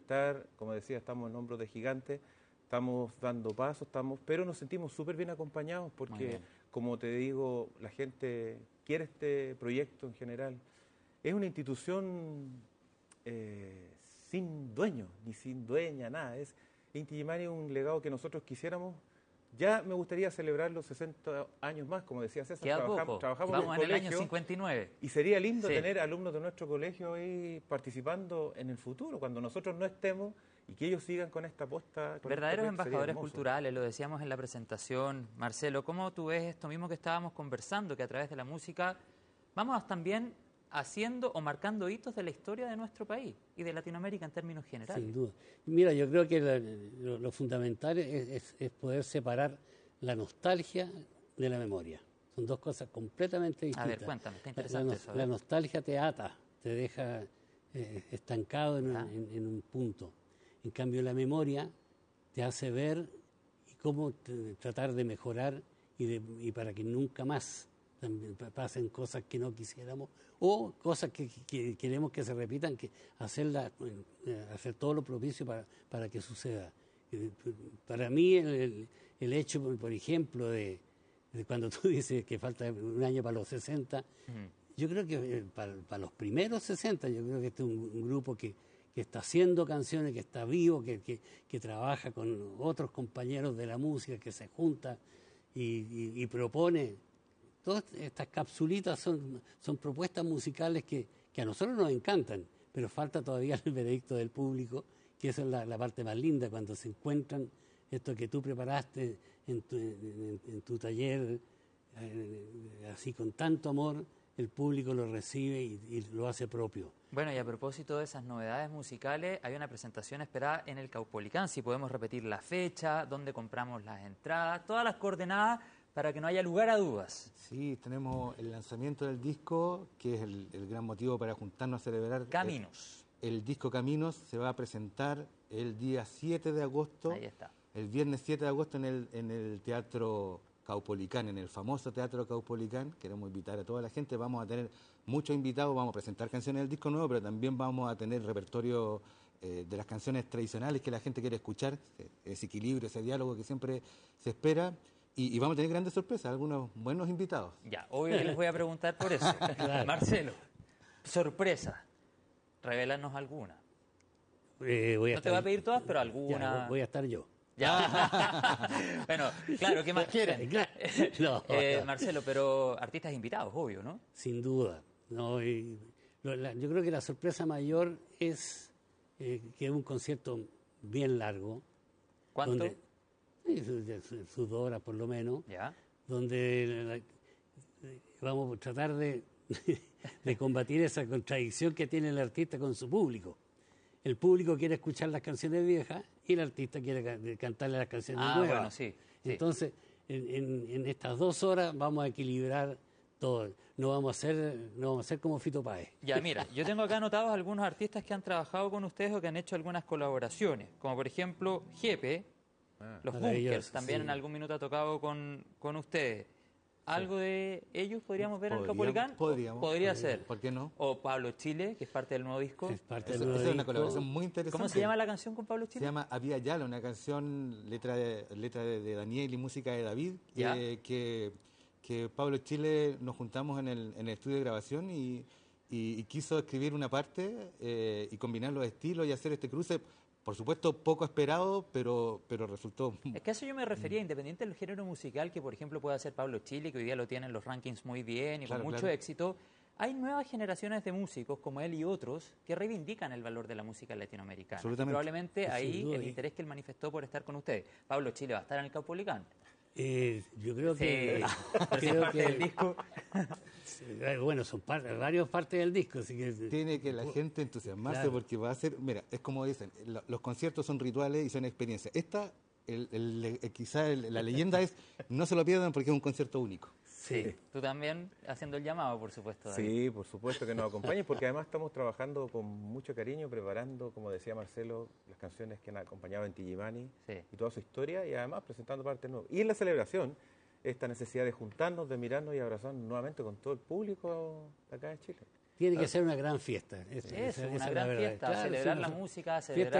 estar, como decía, estamos en hombros de gigantes, estamos dando pasos, pero nos sentimos súper bien acompañados porque, como te digo, la gente quiere este proyecto en general. Es una institución sin dueño, ni sin dueña, nada. Inti Illimani es un legado que nosotros quisiéramos. Ya me gustaría celebrar los 60 años más, como decía César. Trabajamos en un colegio, el año 59. Y sería lindo tener alumnos de nuestro colegio ahí participando en el futuro, cuando nosotros no estemos, y que ellos sigan con esta aposta. Verdaderos embajadores culturales, lo decíamos en la presentación. Marcelo, ¿cómo tú ves esto mismo que estábamos conversando, que a través de la música vamos también haciendo o marcando hitos de la historia de nuestro país y de Latinoamérica en términos generales? Sin duda. Mira, yo creo que lo fundamental es poder separar la nostalgia de la memoria. Son dos cosas completamente distintas. A ver, cuéntame, está interesante eso. La nostalgia te ata, te deja estancado en un punto. En cambio, la memoria te hace ver y cómo tratar de mejorar y para que nunca más también pasen cosas que no quisiéramos o cosas que queremos que se repitan, que hacer todo lo propicio para que suceda. Para mí el hecho, por ejemplo, de cuando tú dices que falta un año para los 60, yo creo que para los primeros 60, yo creo que este es un grupo que está haciendo canciones, que está vivo, que trabaja con otros compañeros de la música, que se junta y propone. Todas estas capsulitas son propuestas musicales que a nosotros nos encantan, pero falta todavía el veredicto del público, que esa es la parte más linda, cuando se encuentran esto que tú preparaste en tu taller, así con tanto amor, el público lo recibe y lo hace propio. Bueno, y a propósito de esas novedades musicales, hay una presentación esperada en el Caupolicán. Si podemos repetir la fecha, dónde compramos las entradas, todas las coordenadas, para que no haya lugar a dudas. Sí, tenemos el lanzamiento del disco, que es el gran motivo para juntarnos a celebrar. Caminos. El disco Caminos se va a presentar el día 7 de agosto. Ahí está. El viernes 7 de agosto en el Teatro Caupolicán, en el famoso Teatro Caupolicán. Queremos invitar a toda la gente. Vamos a tener muchos invitados, vamos a presentar canciones del disco nuevo, pero también vamos a tener repertorio de las canciones tradicionales que la gente quiere escuchar, ese equilibrio, ese diálogo que siempre se espera. Y vamos a tener grandes sorpresas, algunos buenos invitados. Ya, obvio que les voy a preguntar por eso. Claro. Marcelo, sorpresa, revélanos alguna. No te voy a pedir todas, pero alguna. Ya, voy a estar yo. Ya. Bueno, claro, ¿qué más quieren? No. Marcelo, pero artistas invitados, obvio, ¿no? Sin duda. No, yo creo que la sorpresa mayor es que es un concierto bien largo. ¿Cuánto? Sus 2 horas por lo menos, ¿ya? Donde vamos a tratar de combatir esa contradicción que tiene el artista con su público. El público quiere escuchar las canciones viejas y el artista quiere cantarle las canciones nuevas. Bueno, sí. Entonces, en estas 2 horas vamos a equilibrar todo. No vamos a ser como Fito Páez. Ya, mira, yo tengo acá anotados algunos artistas que han trabajado con ustedes o que han hecho algunas colaboraciones, como por ejemplo Jepe. Los Bunkers también en algún minuto ha tocado con ustedes. ¿Algo de ellos podríamos ver en el Caupolicán? Podría ser. ¿Por qué no? O Pablo Chile, que es parte del nuevo disco. Es parte del nuevo disco. Es una colaboración muy interesante. ¿Cómo se llama la canción con Pablo Chile? Se llama Había Yala, una canción, letra de Daniel y música de David, que Pablo Chile nos juntamos en el estudio de grabación y quiso escribir una parte y combinar los estilos y hacer este cruce. Por supuesto, poco esperado, pero resultó... Es que a eso yo me refería, independiente del género musical que, por ejemplo, puede hacer Pablo Chile, que hoy día lo tiene en los rankings muy bien y con mucho éxito. Hay nuevas generaciones de músicos, como él y otros, que reivindican el valor de la música latinoamericana. Y probablemente ahí el interés que él manifestó por estar con ustedes. Pablo Chile va a estar en el Caupolicán. Yo creo que... creo que el disco... Bueno, son varias partes del disco, así que... Tiene que la gente entusiasmarse porque va a ser... Mira, es como dicen, los conciertos son rituales y son experiencias. Quizá la leyenda es, no se lo pierdan porque es un concierto único. Sí. Tú también haciendo el llamado, por supuesto, David. Sí, por supuesto que nos acompañes, porque además estamos trabajando con mucho cariño, preparando, como decía Marcelo, las canciones que han acompañado a Inti Illimani y toda su historia, y además presentando parte nueva. Y en la celebración, esta necesidad de juntarnos, de mirarnos y abrazarnos nuevamente con todo el público de acá de Chile. Tiene que ser una gran fiesta. Una gran fiesta, celebrar la música, celebrar